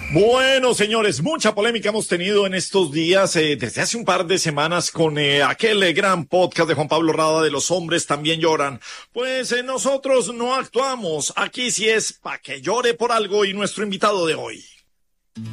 Bueno, señores, mucha polémica hemos tenido en estos días, desde hace un par de semanas con aquel gran podcast de Juan Pablo Rada de Los hombres también lloran. Pues nosotros no actuamos, aquí sí es pa' que llore por algo y nuestro invitado de hoy.